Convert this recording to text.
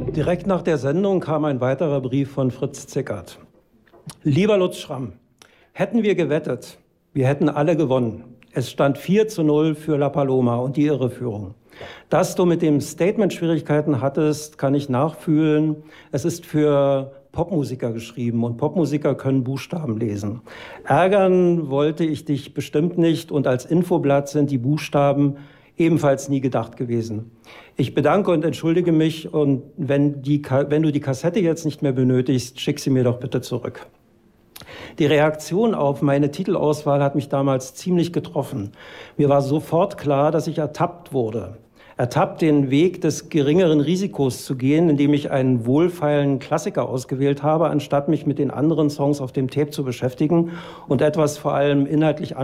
Direkt nach der Sendung kam ein weiterer Brief von Fritz Zickert. Lieber Lutz Schramm, hätten wir gewettet, wir hätten alle gewonnen. Es stand 4:0 für La Paloma und die Irreführung. Dass du mit dem Statement Schwierigkeiten hattest, kann ich nachfühlen. Es ist für Popmusiker geschrieben und Popmusiker können Buchstaben lesen. Ärgern wollte ich dich bestimmt nicht und als Infoblatt sind die Buchstaben ebenfalls nie gedacht gewesen. Ich bedanke und entschuldige mich und wenn du die Kassette jetzt nicht mehr benötigst, schick sie mir doch bitte zurück. Die Reaktion auf meine Titelauswahl hat mich damals ziemlich getroffen. Mir war sofort klar, dass ich ertappt wurde. Ertappt, den Weg des geringeren Risikos zu gehen, indem ich einen wohlfeilen Klassiker ausgewählt habe, anstatt mich mit den anderen Songs auf dem Tape zu beschäftigen und etwas vor allem inhaltlich